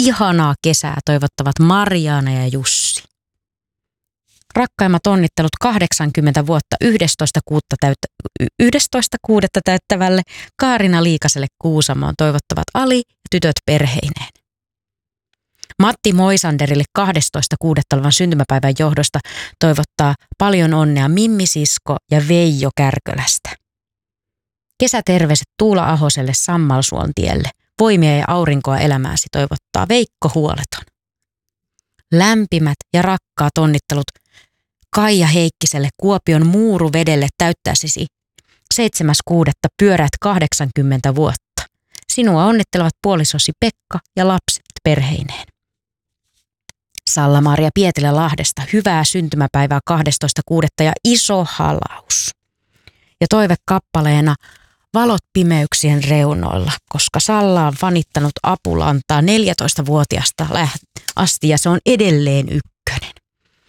ihanaa kesää toivottavat Marjaana ja Jussi. Rakkaimmat onnittelut 80 vuotta 11.6. täyttävälle Kaarina Liikaselle Kuusamoon toivottavat Ali ja tytöt perheineen. Matti Moisanderille 12.6. olevan syntymäpäivän johdosta toivottaa paljon onnea Mimmi Sisko ja Veijo Kärkölästä. Kesäterveiset Tuula Ahoselle Sammalsuontielle. Voimia ja aurinkoa elämääsi toivottaa Veikko Huoleton. Lämpimät ja rakkaat onnittelut Kaija Heikkiselle Kuopion Muuruvedelle täyttäisisi 7.6. pyöräät 80 vuotta. Sinua onnittelevat puolisosi Pekka ja lapset perheineen. Salla-Maria Pietilä Lahdesta hyvää syntymäpäivää 12.6. ja iso halaus. Ja toive kappaleena Valot pimeyksien reunoilla, koska Salla on fanittanut Apulantaa 14-vuotiaasta asti ja se on edelleen